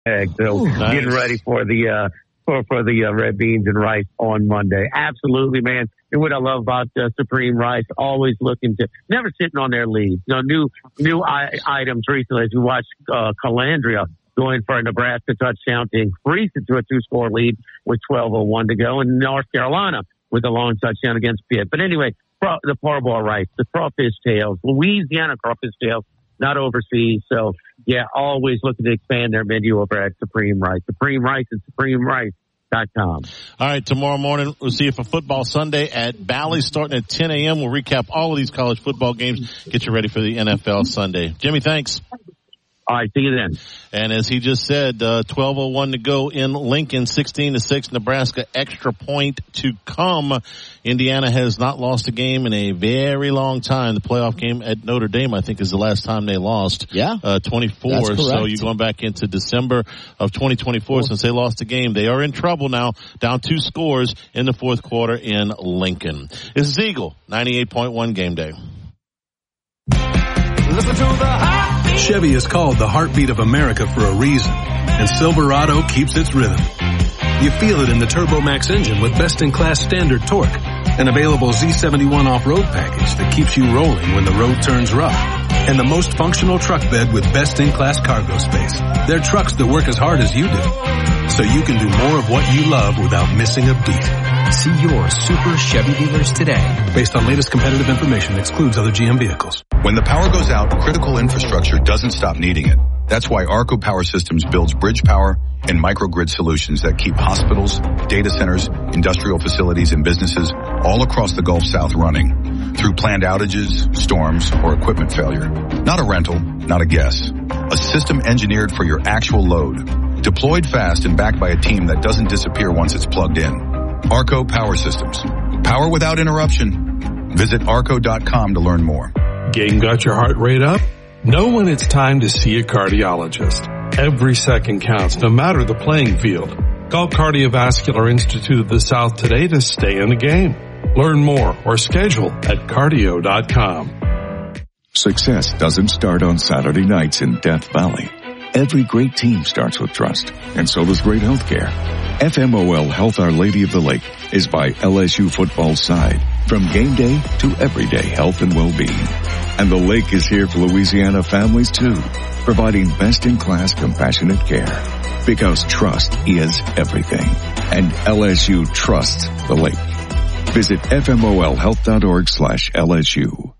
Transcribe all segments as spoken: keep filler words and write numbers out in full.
So Ooh, nice. Getting ready for the uh, for for the uh, red beans and rice on Monday. Absolutely, man. And what I love about uh, Supreme Rice, always looking to never sitting on their lead. You know, new new I- items recently as we watched uh, Calandria going for a Nebraska touchdown to increase it to a two-score lead with twelve oh one to go, and North Carolina with a long touchdown against Pitt. But anyway, the parboiled rice, the crawfish tails, Louisiana crawfish tails, not overseas. So, yeah, always looking to expand their menu over at Supreme Rice. Supreme Rice and Supreme Rice dot com. All right, tomorrow morning we'll see you for Football Sunday at Bally starting at ten a.m. We'll recap all of these college football games, get you ready for the N F L Sunday. Jimmy, thanks. All right, see you then. And as he just said, uh, twelve oh one to go in Lincoln, sixteen to six, Nebraska, extra point to come. Indiana has not lost a game in a very long time. The playoff game at Notre Dame, I think, is the last time they lost. Yeah. Uh, twenty-four. So you're going back into December of twenty twenty-four since they lost a game. They are in trouble now, down two scores in the fourth quarter in Lincoln. This is Eagle, ninety-eight point one Game Day. Listen to the heartbeat. Chevy is called the heartbeat of America for a reason, and Silverado keeps its rhythm. You feel it in the TurboMax engine with best-in-class standard torque, an available Z seventy-one off-road package that keeps you rolling when the road turns rough, and the most functional truck bed with best-in-class cargo space. They're trucks that work as hard as you do, so you can do more of what you love without missing a beat. See your Super Chevy dealers today. Based on latest competitive information, excludes other G M vehicles. When the power goes out, critical infrastructure doesn't stop needing it. That's why Arco Power Systems builds bridge power and microgrid solutions that keep hospitals, data centers, industrial facilities, and businesses all across the Gulf South running through planned outages, storms, or equipment failure. Not a rental, not a guess. A system engineered for your actual load. Deployed fast and backed by a team that doesn't disappear once it's plugged in. Arco Power Systems. Power without interruption. Visit arco dot com to learn more. Game got your heart rate up? Know when it's time to see a cardiologist. Every second counts, no matter the playing field. Call Cardiovascular Institute of the South today to stay in the game. Learn more or schedule at cardio dot com. Success doesn't start on Saturday nights in Death Valley. Every great team starts with trust, and so does great healthcare. F M O L Health Our Lady of the Lake is by L S U football's side, from game day to everyday health and well-being. And the lake is here for Louisiana families too, providing best-in-class compassionate care. Because trust is everything, and L S U trusts the lake. Visit F M O L health dot org slash L S U.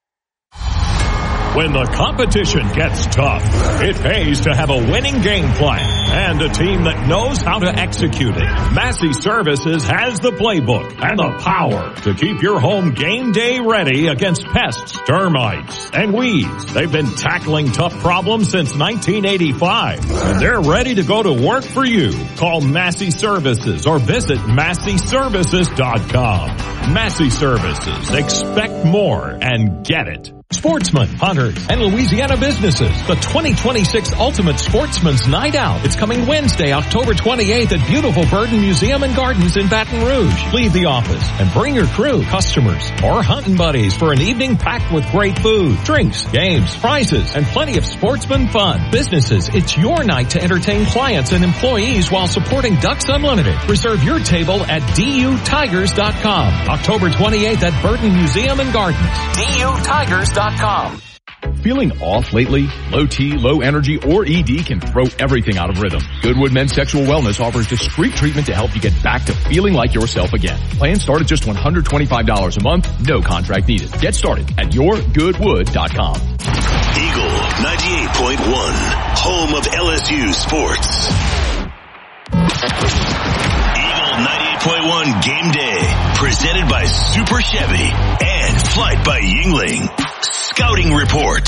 When the competition gets tough, it pays to have a winning game plan and a team that knows how to execute it. Massey Services has the playbook and the power to keep your home game day ready against pests, termites, and weeds. They've been tackling tough problems since nineteen eighty-five, and they're ready to go to work for you. Call Massey Services or visit massey services dot com. Massey Services. Expect more and get it. Sportsmen, hunters, and Louisiana businesses. The twenty twenty-six Ultimate Sportsman's Night Out. It's coming Wednesday, October twenty-eighth at beautiful Burton Museum and Gardens in Baton Rouge. Leave the office and bring your crew, customers, or hunting buddies for an evening packed with great food, drinks, games, prizes, and plenty of sportsman fun. Businesses, it's your night to entertain clients and employees while supporting Ducks Unlimited. Reserve your table at D U tigers dot com. October twenty-eighth at Burton Museum and Gardens. D U tigers dot com. Feeling off lately? Low T, low energy, or E D can throw everything out of rhythm. Goodwood Men's Sexual Wellness offers discreet treatment to help you get back to feeling like yourself again. Plans start at just one hundred twenty-five dollars a month, no contract needed. Get started at your goodwood dot com. Eagle ninety-eight point one, home of L S U sports. Eagle ninety-eight point one Game Day, presented by Super Chevy and Flight by Yingling. Scouting Report.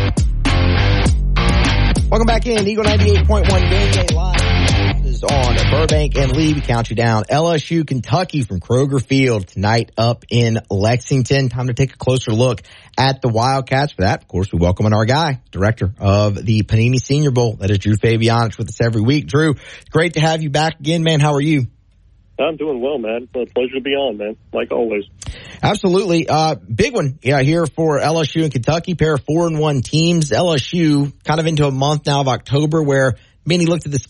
Welcome back in. Eagle ninety-eight point one Game Day Live is on Burbank and Lee. We count you down. L S U, Kentucky from Kroger Field tonight up in Lexington. Time to take a closer look at the Wildcats. For that, of course, we welcome in our guy, director of the Panini Senior Bowl. That is Drew Fabianich with us every week. Drew, great to have you back again, man. How are you? I'm doing well, man. It's a pleasure to be on, man, like always. Absolutely. Uh, big one yeah, here for L S U and Kentucky, pair of four and one teams. L S U kind of into a month now of October where Benny looked at the